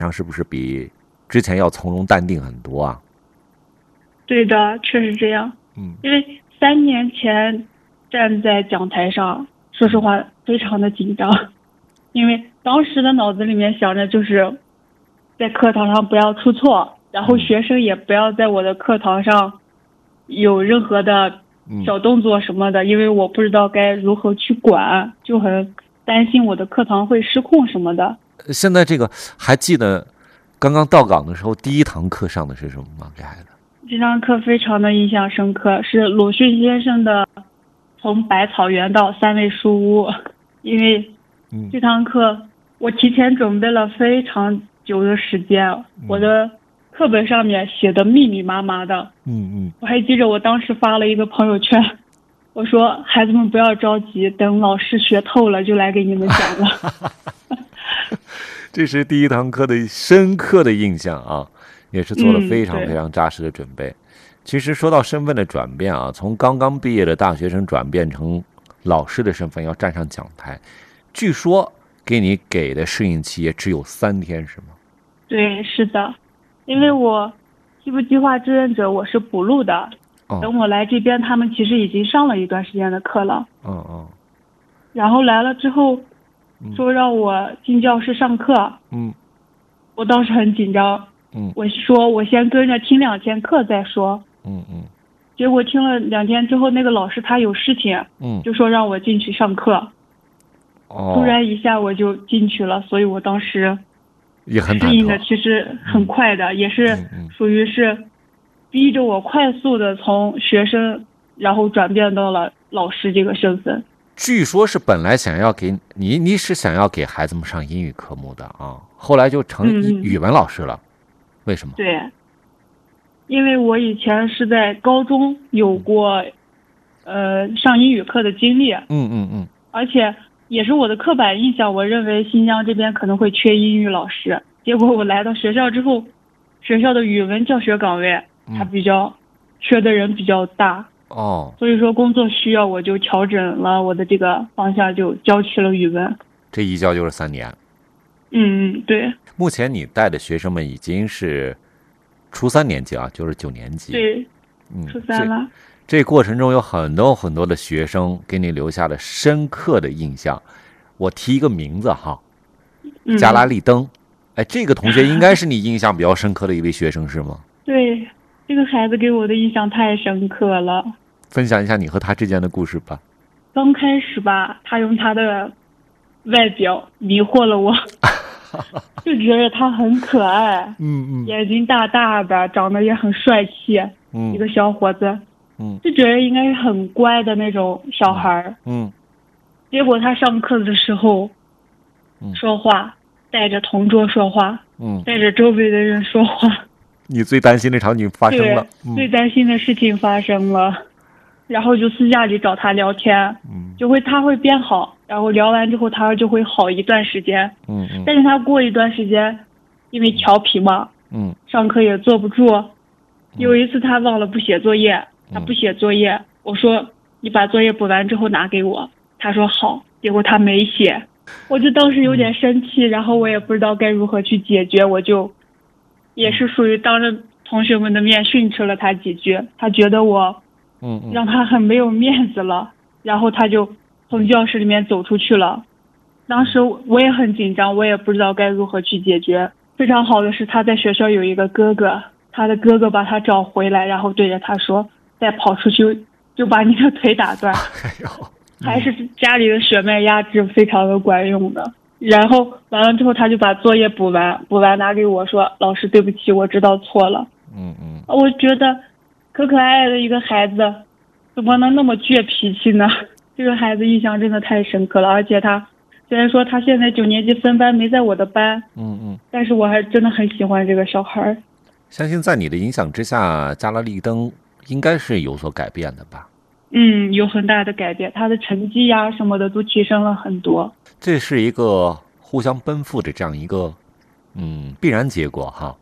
上是不是比之前要从容淡定很多啊？ 对的，确实这样。因为3年前站在讲台上，说实话非常的紧张，因为当时的脑子里面想着就是在课堂上不要出错，然后学生也不要在我的课堂上有任何的小动作什么的，因为我不知道该如何去管，就很担心我的课堂会失控什么的。 现在这个还记得刚刚到岗的时候第一堂课上的是什么吗？给孩子？ 这堂课非常的印象深刻，是鲁迅先生的从百草园到三味书屋。因为这堂课我提前准备了非常久的时间，我的课本上面写的密密麻麻的。我还记着我当时发了一个朋友圈，我说孩子们不要着急，等老师学透了就来给你们讲了。 这是第一堂课的深刻的印象啊，也是做了非常非常扎实的准备。其实说到身份的转变啊，从刚刚毕业的大学生转变成老师的身份，要站上讲台，据说给的适应期也只有3天，是吗？ 对，是的，因为我西部计划志愿者我是补录的，等我来这边，他们其实已经上了一段时间的课了。然后来了之后，说让我进教室上课。我当时很紧张。我说我先跟着听2天课再说。结果听了2天之后，那个老师他有事情，就说让我进去上课。突然一下我就进去了，所以我当时也很适应的其实很快的，也是属于是逼着我快速的从学生然后转变到了老师这个身份。 据说是本来想要给你是想要给孩子们上英语科目的啊，后来就成语文老师了。为什么？ 对，因为我以前是在高中有过上英语课的经历。而且也是我的刻板印象，我认为新疆这边可能会缺英语老师。结果我来到学校之后，学校的语文教学岗位它比较缺的人比较大。所以说工作需要，我就调整了我的这个方向，就教去了语文。 这一教就是3年。 对。 目前你带的学生们已经是初3年级啊，就是9年级。 对，初3了。 这过程中有很多很多的学生给你留下了深刻的印象。我提一个名字哈，加拉利登。这个同学应该是你印象比较深刻的一位学生，是吗？ 对，这个孩子给我的印象太深刻了。 分享一下你和他之间的故事吧。 刚开始吧，他用他的外表迷惑了我。就觉得他很可爱，眼睛大大的，长得也很帅气，一个小伙子，就觉得应该是很乖的那种小孩。结果他上课的时候，说话带着同桌说话，带着周围的人说话。 你最担心的场景发生了。 最担心的事情发生了，然后就私下里找他聊天，他会变好。然后聊完之后他就会好一段时间。但是他过一段时间因为调皮嘛，上课也坐不住。有一次他忘了不写作业，他不写作业，我说你把作业补完之后拿给我，他说好，结果他没写。我就当时有点生气，然后我也不知道该如何去解决，我就也是属于当着同学们的面训斥了他几句，他觉得我让他很没有面子了，然后他就从教室里面走出去了。当时我也很紧张，我也不知道该如何去解决。非常好的是他在学校有一个哥哥，他的哥哥把他找回来，然后对着他说再跑出去就把你的腿打断。还是家里的血脉压制非常的管用的。然后完了之后他就把作业补完拿给我说老师对不起，我知道错了。我觉得可可爱爱的一个孩子怎么能那么倔脾气呢？这个孩子印象真的太深刻了。而且他虽然说他现在9年级分班没在我的班，但是我还真的很喜欢这个小孩。 相信在你的影响之下，加拉利登应该是有所改变的吧？ 有很大的改变，他的成绩呀什么的都提升了很多。 这是一个互相奔赴的这样一个必然结果哈。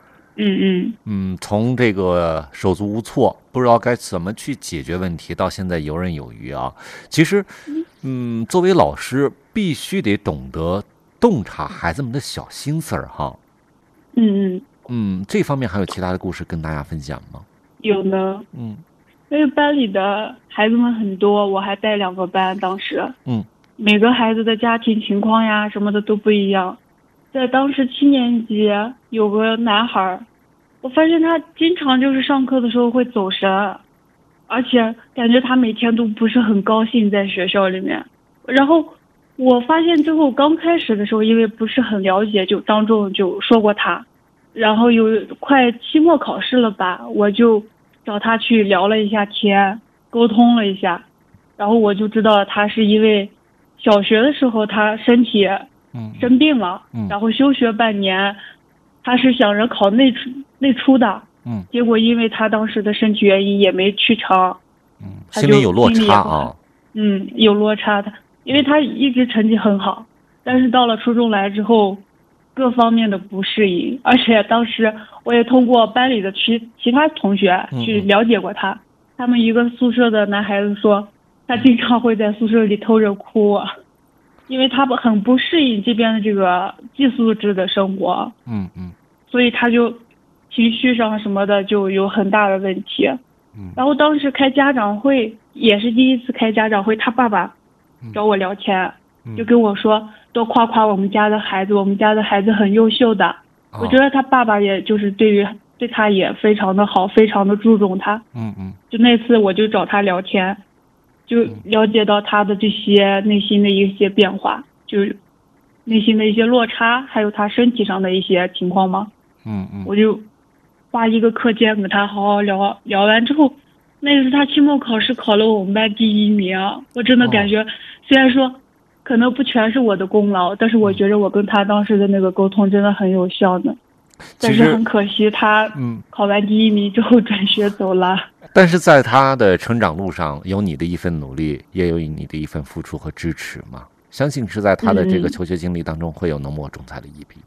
从这个手足无措，不知道该怎么去解决问题，到现在游刃有余啊。其实作为老师必须得懂得洞察孩子们的小心思儿哈。 嗯这方面还有其他的故事跟大家分享吗？ 有呢。因为班里的孩子们很多，我还带2个班，当时每个孩子的家庭情况呀什么的都不一样。在当时7年级有个男孩，我发现他经常就是上课的时候会走神，而且感觉他每天都不是很高兴在学校里面。然后我发现之后，刚开始的时候因为不是很了解，就当众就说过他。然后有快期末考试了吧，我就找他去聊了一下天，沟通了一下，然后我就知道他是因为小学的时候他身体生病了，然后休学半年，他是想着考内出的，结果因为他当时的身体原因也没去成， 心里有落差啊， 有落差的，因为他一直成绩很好，但是到了初中来之后，各方面的不适应，而且当时我也通过班里的其他同学去了解过他，他们一个宿舍的男孩子说，他经常会在宿舍里偷着哭，因为他很不适应这边的这个寄宿制的生活，所以他就情绪上什么的就有很大的问题。然后当时开家长会也是第一次开家长会，他爸爸找我聊天，就跟我说多夸夸我们家的孩子，我们家的孩子很优秀的。我觉得他爸爸也就是对他也非常的好，非常的注重他。就那次我就找他聊天，就了解到他的这些内心的一些变化，就内心的一些落差，还有他身体上的一些情况嘛。我就花1个课间跟他好好聊，聊完之后，那次他期末考试考了我们班第1名，我真的感觉，虽然说可能不全是我的功劳，但是我觉得我跟他当时的那个沟通真的很有效呢。但是很可惜他考完第1名之后转学走了。 但是在他的成长路上，有你的一份努力，也有你的一份付出和支持嘛。相信是在他的这个求学经历当中会有浓墨重彩的一笔。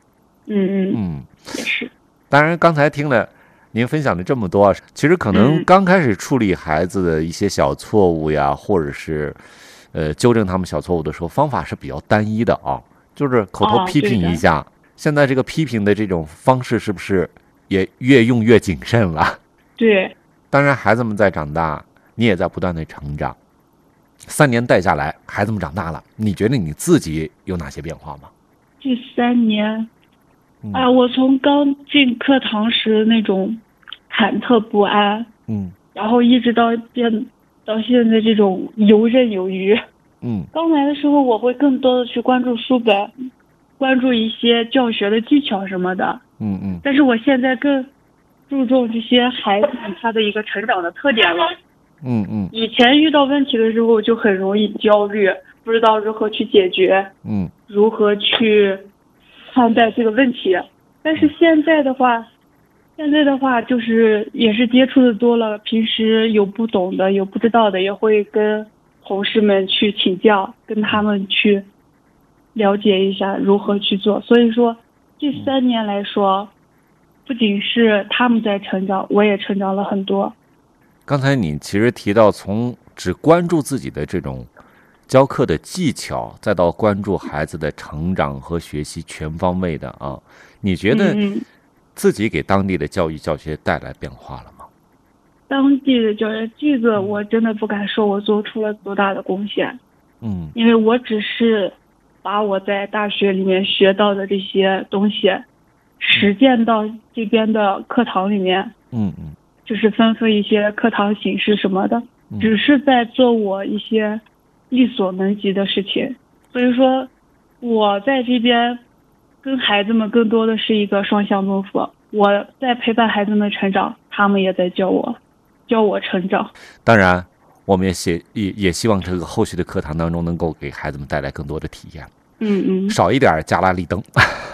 也是。 当然刚才听了您分享的这么多，其实可能刚开始处理孩子的一些小错误呀，或者是纠正他们小错误的时候，方法是比较单一的啊，就是口头批评一下。现在这个批评的这种方式是不是也越用越谨慎了？ 对。 当然孩子们在长大，你也在不断的成长。3年带下来，孩子们长大了，你觉得你自己有哪些变化吗？ 这3年我从刚进课堂时那种忐忑不安，然后一直到现在这种游刃有余。刚来的时候我会更多的去关注书本，关注一些教学的技巧什么的。但是我现在更注重这些孩子他的一个成长的特点了。以前遇到问题的时候就很容易焦虑，不知道如何去解决，如何去看待这个问题。但是现在的话就是也是接触的多了，平时有不懂的有不知道的也会跟同事们去请教，跟他们去了解一下如何去做。所以说这3年来说，不仅是他们在成长，我也成长了很多。 刚才你其实提到从只关注自己的这种教课的技巧，再到关注孩子的成长和学习全方位的啊，你觉得自己给当地的教育教学带来变化了吗？ 当地的教育这个我真的不敢说我做出了多大的贡献，因为我只是把我在大学里面学到的这些东西实践到这边的课堂里面，就是吩咐一些课堂形式什么的，只是在做我一些力所能及的事情。所以说我在这边跟孩子们更多的是一个双向奔赴，我在陪伴孩子们成长，他们也在教我成长。 当然我们也希望这个后续的课堂当中能够给孩子们带来更多的体验，少一点加拉利灯。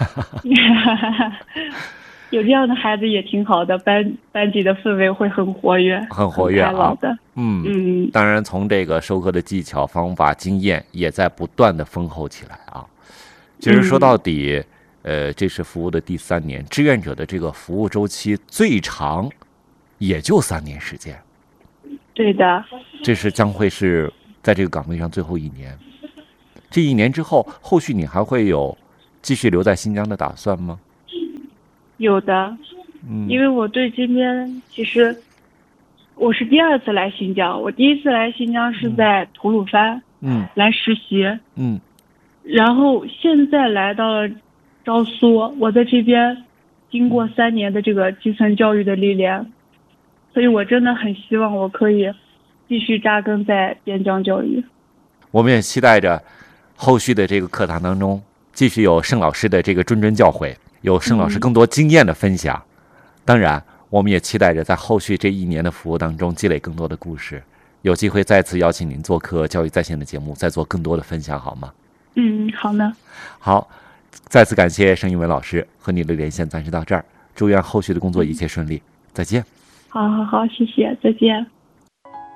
有这样的孩子也挺好的，班级的氛围会很活跃， 很活跃啊。 当然从这个授课的技巧、方法、经验也在不断的丰厚起来啊。其实说到底，这是服务的第3年，志愿者的这个服务周期最长也就3年时间。 对的。 这是将会是在这个岗位上最后1年。这1年之后，后续你还会有继续留在新疆的打算吗？ 有的，因为我对这边其实我是第2次来新疆，我第1次来新疆是在吐鲁番，来实习，然后现在来到了昭苏，我在这边经过3年的这个基层教育的历练，所以我真的很希望我可以继续扎根在边疆教育。 我们也期待着后续的这个课堂当中，继续有盛老师的这个谆谆教诲，有盛老师更多经验的分享。当然，我们也期待着在后续这1年的服务当中积累更多的故事。有机会再次邀请您做客教育在线的节目，再做更多的分享，好吗？ 好呢。 好，再次感谢盛一文老师，和你的连线暂时到这儿，祝愿后续的工作一切顺利，再见。 好，谢谢，再见。